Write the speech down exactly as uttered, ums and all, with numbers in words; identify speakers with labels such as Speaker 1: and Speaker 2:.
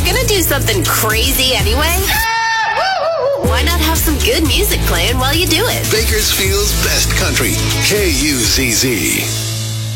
Speaker 1: gonna do something crazy anyway, why not have some good music playing while you do it?
Speaker 2: Bakersfield's best country, K U Z Z.